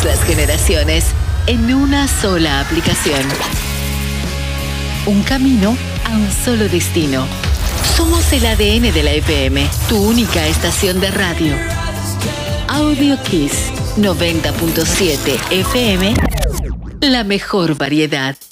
todas las generaciones en una sola aplicación. Un camino a un solo destino. Somos el ADN de la FM, tu única estación de radio. Audio Kiss 90.7 FM, la mejor variedad.